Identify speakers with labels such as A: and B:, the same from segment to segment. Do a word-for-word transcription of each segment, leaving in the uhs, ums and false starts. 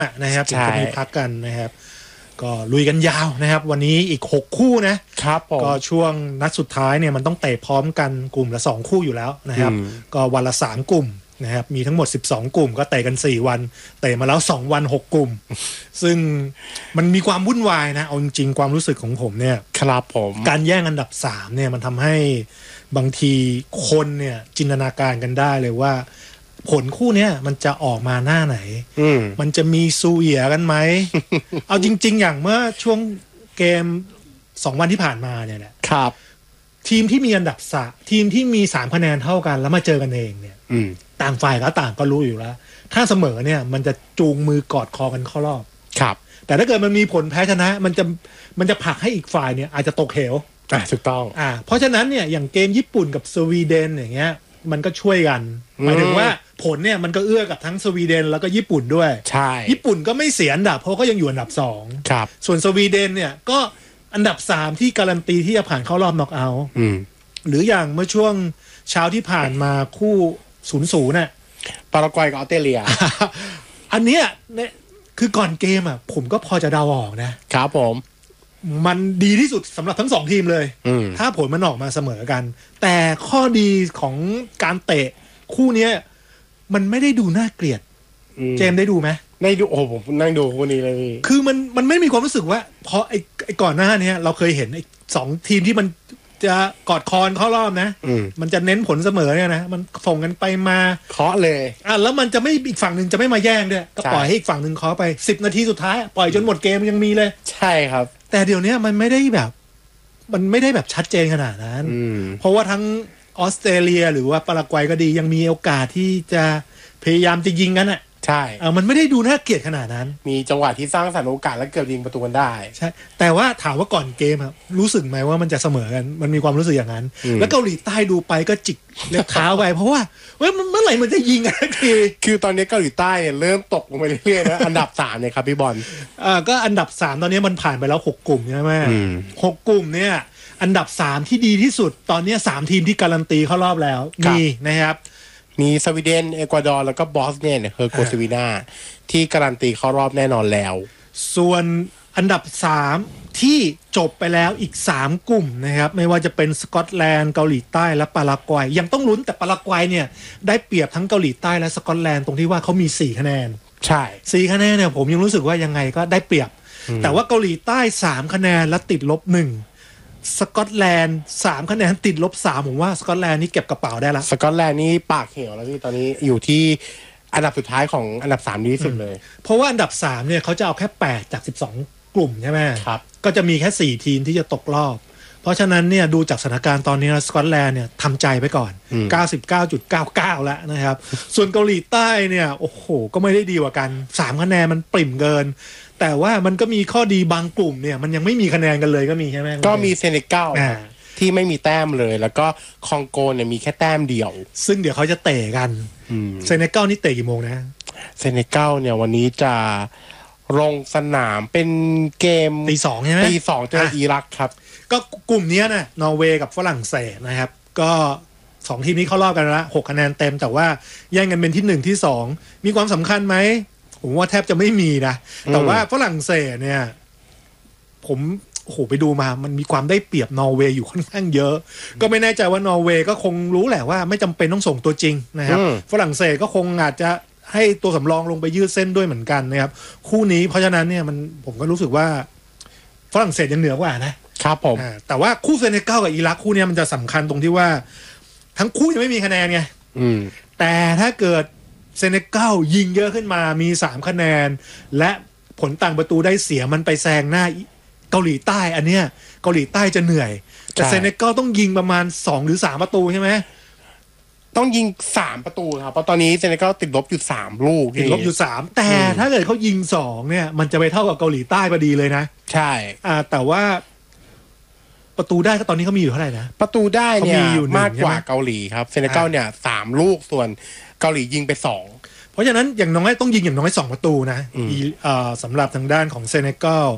A: นะครับถึงจะมีพักกันนะครับก็ลุยกันยาวนะครับวันนี้อีกหกคู่นะครับก็ช่วงนัดสุดท้ายเนี่ยมันต้องเตะพร้อมกันกลุ่มละสองคู่อยู่แล้วนะครับก็วันละสามกลุ่มนะครับมีทั้งหมดสิบสองกลุ่มก็เตะกันสี่วันเตะมาแล้วสองวันหกกลุ่มซึ่งมันมีความวุ่นวายนะเอาจริงๆความรู้สึกของผมเนี่ย
B: ครับผม
A: การแย่งอันดับสามเนี่ยมันทำให้บางทีคนเนี่ยจินตนาการกันได้เลยว่าผลคู่เนี้ยมันจะออกมาหน้าไหนมมันจะมีซูเอียกันไหม เอาจริงๆอย่างเมื่อช่วงเกมสองวันที่ผ่านมาเนี่ยแหละ
B: ครับ
A: ทีมที่มีอันดับสามทีมที่มีสามคะแนนเท่ากันแล้วมาเจอกันเองเนี่ยต่างฝ่ายก็ต่างก็รู้อยู่แล้วถ้าเสมอเนี่ยมันจะจูงมือกอดคอกันเข้ารอบ
B: ครับ
A: แต่ถ้าเกิดมันมีผลแพ้ชนะมันจะมันจะผลักให้อีกฝ่ายเนี่ยอาจจะตกเหว
B: อ่าถูกต้อง
A: อ่าเพราะฉะนั้นเนี่ยอย่างเกมญี่ปุ่นกับสวีเดนอย่างเงี้ยมันก็ช่วยกันหมายถึงว่าผลเนี่ยมันก็เอื้อกับทั้งสวีเดนแล้วก็ญี่ปุ่นด้วย
B: ใช่
A: ญี่ปุ่นก็ไม่เสียอันดับเพราะก็ยังอยู่อันดับสอง
B: ครับ
A: ส่วนสวีเดนเนี่ยก็อันดับสามที่การันตีที่จะผ่านเข้ารอบน็อกเอาท์หรืออย่างเมื่อช่วงเช้าที่ผ่านมาคู่ศูนย์ศูนย์น่ะ
B: ปารากวัยกับออสเตรเลีย
A: อันเนี้ยเนี่ยคือก่อนเกมอ่ะผมก็พอจะเดาออก
B: นะครับผม
A: มันดีที่สุดสำหรับทั้งสองทีมเลยถ้าผลมันออกมาเสมอกันแต่ข้อดีของการเตะคู่นี้มันไม่ได้ดูน่าเกลียดเจมได้ดูไหม
B: ได้ดูโอ้ผมนั่งดูคู่นี้เลย
A: คือมันมันไม่มีความรู้สึกว่าเพราะไอ้ไอ้ก่อนหน้านี้เราเคยเห็นไอ้สองทีมที่มันจะกอดคอนเข้ารอบนะมันจะเน้นผลเสมอเนี่ยนะมันส่งกันไปมา
B: เคาะเลย
A: อ่ะแล้วมันจะไม่อีกฝั่งหนึ่งจะไม่มาแย่งด้วยก็ปล่อยให้อีกฝั่งหนึ่งเคาะไปสิบนาทีสุดท้ายปล่อยจนหมดเกมยังมีเลย
B: ใช่ครับ
A: แต่เดี๋ยวนี้มันไม่ได้แบบมันไม่ได้แบบชัดเจนขนาดนั้นเพราะว่าทั้งออสเตรเลียหรือว่าปารากวัยก็ดียังมีโอกาสที่จะพยายามจะยิงกันอ่ะ
B: ใช่
A: เออมันไม่ได้ดูน่าเกลียดขนาดนั้น
B: มีจังหวะที่สร้างสรรค์โอกาสแล้วเกือบยิงประตูกันได้
A: ใช่แต่ว่าถามว่าก่อนเกมครับรู้สึกไหมว่ามันจะเสมอกันมันมีความรู้สึกอย่างนั้นแล้วเกาหลีใต้ดูไปก็จิกเล็บเท้าไปเพราะว่าเฮ้ยเมื่อไหร่มันจะยิงกันที
B: คือตอนนี้เกาหลีใต้เนี่ยเริ่มตกลงไปเรื่อยๆนะอันดับสามเนี่ยครับพี่บอล
A: อ่าก็อันดับสามตอนนี้มันผ่านไปแล้วหกกลุ่มใช่ไหมหกกลุ่มเนี่ยอันดับสามที่ดีที่สุดตอนนี้สามทีมที่การันตีเข้ารอบแล้วมีนะครับ
B: มีสวีเดนเอกวาดอร์แล้วก็บอสเนียเฮอร์โกซาวีนาที่การันตีเข้ารอบแน่นอนแล้ว
A: ส่วนอันดับสามที่จบไปแล้วอีกสามกลุ่มนะครับไม่ว่าจะเป็นสกอตแลนด์เกาหลีใต้และปารากวัยยังต้องลุ้นแต่ปารากวัยเนี่ยได้เปรียบทั้งเกาหลีใต้และสกอตแลนด์ตรงที่ว่าเขามีสี่คะแนน
B: ใช่
A: สี่คะแนนเนี่ยผมยังรู้สึกว่ายังไงก็ได้เปรียบแต่ว่าเกาหลีใต้สามคะแนนและติดลบหนึ่งสกอตแลนด์สามคะแนนติดลบสามผมว่าสกอตแลนด์นี่เก็บกระเป๋าได้ละ
B: สกอตแลนด์นี่ปากเหี่ยวแล้วพี่ตอนนี้อยู่ที่อันดับสุดท้ายของอันดับสามดีที่สุดเลย
A: เพราะว่าอันดับสามเนี่ยเขาจะเอาแค่แปดจากสิบสองกลุ่มใช่ไหม
B: ครับ
A: ก็จะมีแค่สี่ทีมที่จะตกรอบเพราะฉะนั้นเนี่ยดูจากสถานการณ์ตอนนี้สกอตแลนด์เนี่ยทำใจไปก่อน เก้าสิบเก้าจุดเก้าเก้า แล้วนะครับส่วนเกาหลีใต้เนี่ยโอ้โหก็ไม่ได้ดีกว่ากันสามคะแนนมันปริ่มเกินแต่ว่ามันก็มีข้อดีบางกลุ่มเนี่ยมันยังไม่มีคะแนนกันเลยก็มีใช่ไหม
B: ก็มีเซเนกัลที่ไม่มีแต้มเลยแล้วก็คองโกเนี่ยมีแค่แต้มเดียว
A: ซึ่งเดี๋ยวเขาจะเตะกันเซเนกัลนี่เตะกี่โมงนะ
B: เซเนกัลเนี่ยวันนี้จะลงสนามเป็นเกม
A: ตีสองใช่ไหม
B: ตีสองเจออิรักครับ
A: ก็กลุ่มนี้นะนอร์เวย์กับฝรั่งเศสนะครับก็สองทีมนี้เข้ารอบกันแล้วหกคะแนนเต็มแต่ว่าแย่งกันเป็นที่หนึ่งที่สองมีความสำคัญไหมผมว่าแทบจะไม่มีนะแต่ว่าฝรั่งเศสเนี่ยผมโอ้โหไปดูมามันมีความได้เปรียบนอร์เวย์อยู่ค่อนข้างเยอะก็ไม่แน่ใจว่านอร์เวย์ก็คงรู้แหละว่าไม่จำเป็นต้องส่งตัวจริงนะครับฝรั่งเศสก็คงอาจจะให้ตัวสำรองลงไปยืดเส้นด้วยเหมือนกันนะครับคู่นี้เพราะฉะนั้นเนี่ยมันผมก็รู้สึกว่าฝรั่งเศสยังเหนือกว่านะครับ
B: ผม
A: แต่ว่าคู่เซเนกัลกับอิรักคู่นี้มันจะสำคัญตรงที่ว่าทั้งคู่ยังไม่มีคะแนนไงแต่ถ้าเกิดเซเนกัลยิงเยอะขึ้นมามีสามคะแนนและผลต่างประตูได้เสียมันไปแซงหน้าเกาหลีใต้อันเนี้ยเกาหลีใต้จะเหนื่อยแต่เซเนกัลต้องยิงประมาณสองหรือสามประตูใช่ไหม
B: ต้องยิงสามประตูครับเพราะตอนนี้เซเนกัลติดลบอยู่สามลูก
A: ติดลบอยู่สามแต่ถ้าเกิดเขายิงสองเนี่ยมันจะไปเท่ากับเกาหลีใต้พอดีเลยนะ
B: ใช่
A: อ่าแต่ว่าประตูได้ก็ตอนนี้เขามีอยู่เท่าไหร่นะ
B: ประตูได้เนี่ยมากกว่าเกาหลีครับเซเนกัลเนี่ยสามลูกส่วนเกาหลียิงไปสอง
A: เพราะฉะนั้นอย่างน้อยต้องยิงอย่างน้อยสองประตูนะสำหรับทางด้านของเซเนกัล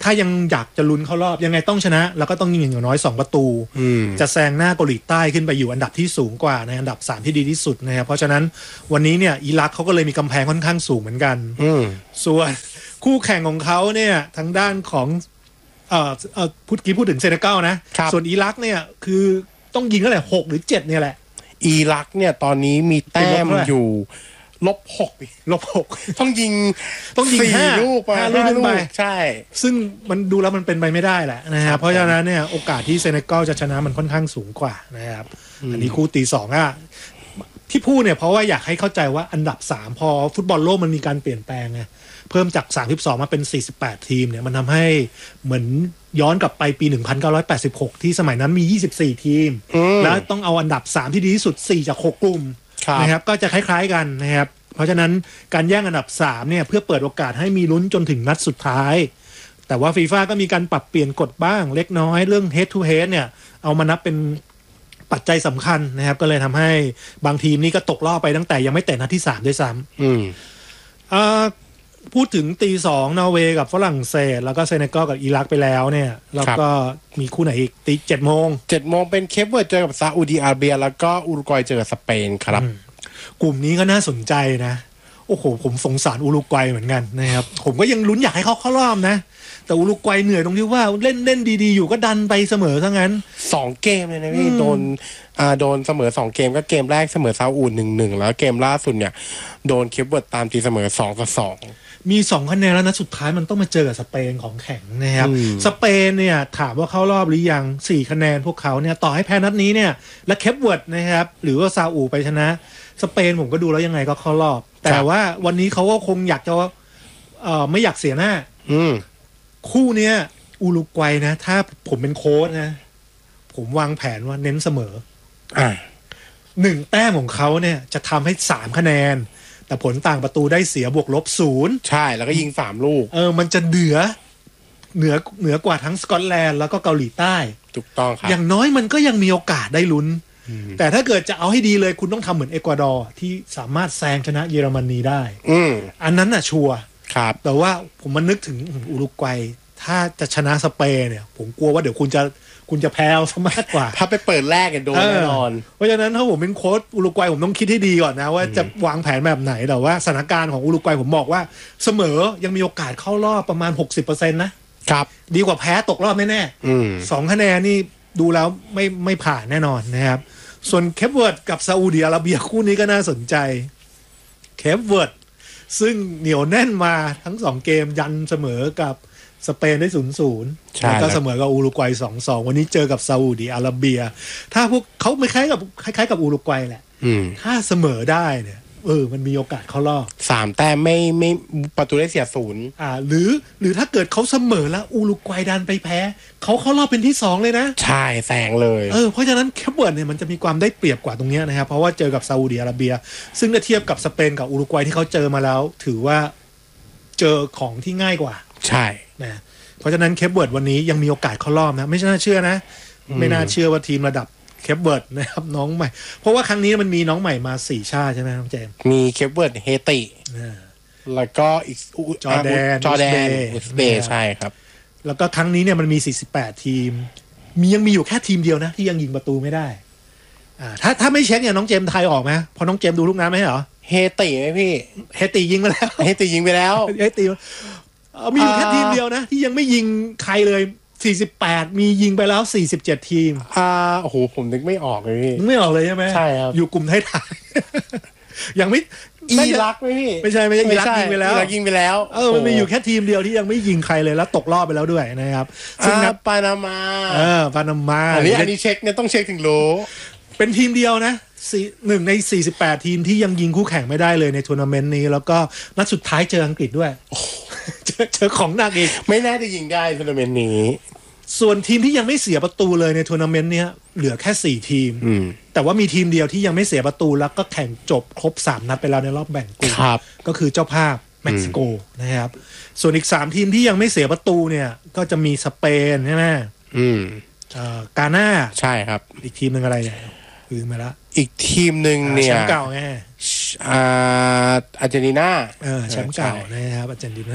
A: ถ้ายังอยากจะลุ้นเข้ารอบยังไงต้องชนะแล้วก็ต้องยิงอย่างน้อยสองประตูจะแซงหน้าเกาหลีใต้ขึ้นไปอยู่อันดับที่สูงกว่าในอันดับสามที่ดีที่สุดนะครับเพราะฉะนั้นวันนี้เนี่ยอิรักเขาก็เลยมีกำแพงค่อนข้างสูงเหมือนกันส่วนคู่แข่งของเขาเนี่ยทางด้านของเอ่อเอ่อพูดกี้พูดถึงเซเนกัลนะส่วนอิรักเนี่ยคือต้องยิงเท่าไหร่หกหรือเจ็ดเนี่ยแหละ
B: อิรักเนี่ยตอนนี้มีแต้มอยู่ลบหก
A: ลบหก
B: ต้องยิง
A: ต้องยิงห้า
B: ลูก
A: ห้าลูกขึ้นไป
B: ใช่
A: ซึ่งมันดูแล้วมันเป็นไปไม่ได้แหละนะครับเพราะฉะนั้นเนี่ยโอกาสที่เซเนกัลจะชนะมันค่อนข้างสูงกว่านะครับอันนี้คู่ตีสองอ่ะที่พูดเนี่ยเพราะว่าอยากให้เข้าใจว่าอันดับสามพอฟุตบอลโลกมันมีการเปลี่ยนแปลงไงเพิ่มจากสามสิบสองมาเป็นสี่สิบแปดทีมเนี่ยมันทำให้เหมือนย้อนกลับไปปีหนึ่งพันเก้าร้อยแปดสิบหกที่สมัยนั้นมียี่สิบสี่ทีมแล้วต้องเอาอันดับสามที่ดีที่สุดสี่จากหกกลุ่มนะครับก็จะคล้ายๆกันนะครับเพราะฉะนั้นการแย่งอันดับสามเนี่ยเพื่อเปิดโอกาสให้มีลุ้นจนถึงนัดสุดท้ายแต่ว่าฟีฟ่าก็มีการปรับเปลี่ยนกฎบ้างเล็กน้อยเรื่อง head to head เนี่ยเอามานับเป็นปัจจัยสำคัญนะครับก็เลยทำให้บางทีมนี่ก็ตกรอบไปตั้งแต่ยังไม่เตะนัดที่สามด้วยซ้ำอืมอ่าพูดถึงตีสองนอร์เวย์กับฝรั่งเศสแล้วก็เซเนกัลกับอิรักไปแล้วเนี่ยแล้วก็มีคู่ไหนอีกตีเจ็ดโมง
B: เจ็ดโมงเป็นเคปเวิร์ดเจอกับซาอุดิอาระเบียแล้วก็อุรุกวัยเจอกับสเปนครับ
A: กลุ่มนี้ก็น่าสนใจนะโอ้โหผมสงสารอุรุกวัยเหมือนกันนะครับผมก็ยังลุ้นอยากให้เขาเข้ารอบนะแต่อุรุกวัยเหนื่อยตรงที่ว่าเล่นเล่นดีๆอยู่ก็ดันไปเสมอซะงั้น
B: สองเกมเลยนะพี่โดนอ่าโดนเสมอสองเกมก็เกมแรกเสมอซาอุหนึ่งหนึ่งแล้วเกมล่าสุดเนี่ยโดนเคปเวิร์ดตามตีเสมอสองต่อสอง
A: มีสองคะแนนแล้วนะสุดท้ายมันต้องมาเจอกับสเปนของแข็งนะครับสเปนเนี่ยถามว่าเข้ารอบหรือยังสี่คะแนนพวกเขาเนี่ยต่อให้แพ้นัดนี้เนี่ยและเคปเวิร์ดนะครับหรือว่าซาอุไปชนะสเปนผมก็ดูแล้วยังไงก็เข้ารอบแต่ว่าวันนี้เขาก็คงอยากจะเอ่อไม่อยากเสียหน้าคู่เนี้ยอุรุกวัยนะถ้าผมเป็นโค้ชนะผมวางแผนว่าเน้นเสมออ่าหนึ่งแต้มของเขาเนี่ยจะทำให้สามคะแนนแต่ผลต่างประตูได้เสียบวกลบศูนย์
B: ใช่แล้วก็ยิงสามลูก
A: เออมันจะเหนือเหนือเหนือกว่าทั้งสกอตแลนด์แล้วก็เกาหลีใต้
B: ถูกต้องครับ
A: อย่างน้อยมันก็ยังมีโอกาสได้ลุ้นแต่ถ้าเกิดจะเอาให้ดีเลยคุณต้องทำเหมือนเอกวาดอร์ที่สามารถแซงชนะเยอรมนีได้อืมอันนั้นน่ะชัวร์
B: ครับ
A: แต่ว่าผมมันนึกถึงอุรุกวัยถ้าจะชนะสเปนเนี่ยผมกลัวว่าเดี๋ยวคุณจะคุณจะแพ้ซะมากกว่า
B: ถ้าไปเปิดแรกกันโดนแน่นอน
A: เพราะฉะนั้นถ้าผมเป็นโค้ชอุรุกวัยผมต้องคิดให้ดีก่อนนะว่าจะวางแผนแบบไหนแต่ว่าสถานการณ์ของอุรุกวัยผมบอกว่าเสมอยังมีโอกาสเข้ารอบประมาณ หกสิบเปอร์เซ็นต์ นะครับดีกว่าแพ้ตกรอบแน่ๆสองคะแนนนี่ดูแล้วไม่ไม่ผ่านแน่นอนนะครับส่วนเคปเวิร์ดกับซาอุดิอาระเบียคู่นี้ก็น่าสนใจเคปเวิร์ดซึ่งเหนียวแน่นมาทั้งสองเกมยันเสมอกับสเปนได้ศูนย์ศูนย์แล้วก็เสมอกับอุรุกวัยสองสองวันนี้เจอกับซาอุดิอาระเบียถ้าพวกเขาไม่คล้ายกับคล้ายๆกับอุรุกวัยแหละถ้าเสมอได้เนี่ยเออมันมีโอกาสเข้ารอบ
B: สามแต้มไม่ไม่ประตูได้เสียศูนย์
A: อ่าหรือหรือถ้าเกิดเขาเสมอแล้วอุรุกวัยดันไปแพ้เขาเข้ารอบเป็นที่สองเลยนะ
B: ใช่แซงเลย
A: เออเพราะฉะนั้นแคปเวิร์ดเนี่ยมันจะมีความได้เปรียบกว่าตรงนี้นะครับเพราะว่าเจอกับซาอุดิอาระเบียซึ่งถ้าเทียบกับสเปนกับอุรุกวัยที่เขาเจอมาแล้วถือว่าเจอของที่ง่ายกว่า
B: ใช่
A: นะเพราะฉะนั้นเคปเวิร์ดวันนี้ยังมีโอกาสเข้ารอบนะไม่น่าเชื่อนะไม่น่าเชื่อว่าทีมระดับเคปเวิร์ดนะครับน้องใหม่เพราะว่าครั้งนี้มันมีน้องใหม่มาสี่ชาติใช่ไหมน้องเจม
B: มีเคปเวิร์ดเฮติแล้วก็อีก
A: จอร์แดน
B: จอร์แดนอุซเบย์ใช่ครับ
A: แล้วก็ครั้งนี้เนี่ยมันมีสี่สิบแปดทีมมียังมีอยู่แค่ทีมเดียวนะที่ยังยิงประตูไม่ได้อ่าถ้าถ้าไม่เช็คเนี่ยน้องเจมไทยออกไหมพอน้องเจมดูลูกน้ำไหมเหรอ
B: เฮติไหมพี่
A: เฮติยิงไปแล้ว
B: เฮติยิงไปแล้ว
A: เฮติมีอยู่แค่ทีมเดียวนะที่ยังไม่ยิงใครเลยสี่สิบแปดมียิงไปแล้วสี่สิบเจ็ดทีม
B: อ่าโอ้โหผมนึกไม่ออกเลยพี่
A: นึกไม่ออกเลยใช่ไหม
B: ใช่ครับ
A: อยู่กลุ่มท้ายๆยังไม่
B: อิรักไหมพี่
A: ไม่ใช่ไม่ใช่อิรักยิงไปแล้ว
B: อิรักยิงไปแล้ว
A: เออมันมีอยู่แค่ทีมเดียวที่ยังไม่ยิงใครเลยแล้วตกรอบไปแล้วด้วยนะครับ
B: ซึ่งนับปานามา
A: เออปานามา
B: อันนี้อันนี้เช็คเนี่ยต้องเช็คถึงรู้
A: เป็นทีมเดียวนะหนึ่งในสี่สิบแปดทีมที่ยังยิงคู่แข่งไม่ได้เลยในทัวร์นาเมนต์นี้แล้วก็นัดสุดท้ายเจออังกฤษด้วยเจอเจอของหนักอีก
B: ไม่น่าจะยิงได้ทัวร์นาเมนต์นี้
A: ส่วนทีมที่ยังไม่เสียประตูเลยในทัวร์นาเมนต์เนี้ยเหลือแค่สี่ทีมแต่ว่ามีทีมเดียวที่ยังไม่เสียประตูแล้วก็แข่งจบครบสามนัดไปแล้วในรอบแบ่งกลุ่มก็คือเจ้าภาพเม็กซิโกนะครับส่วนอีกสามทีมที่ยังไม่เสียประตูเนี่ยก็จะมีสเปนใช่ไหมอืมอ่ากาน่า
B: ใช่ครับ
A: อีกทีมนึงอะไรเนี่ยลืมไปละ
B: อีกทีมหนึ่งเนี่ยแช
A: มป์เก่าไง
B: อ่าอาร์เจนตินา
A: เออแชมป์เก่านะครับอาร์เจนตินา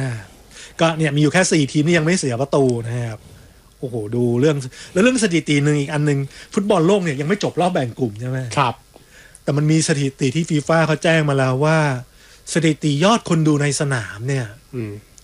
A: ก็เนี่ยมีอยู่แค่สี่ทีมที่ยังไม่เสียประตูนะครับโอ้โหดูเรื่องแล้วเรื่องสถิติหนึ่งอีกอันนึงฟุตบอลโลกเนี่ยยังไม่จบรอบแบ่งกลุ่มใช่ไหม
B: ครับ
A: แต่มันมีสถิติที่ฟีฟ่าเขาแจ้งมาแล้วว่าสถิติยอดคนดูในสนามเนี่ย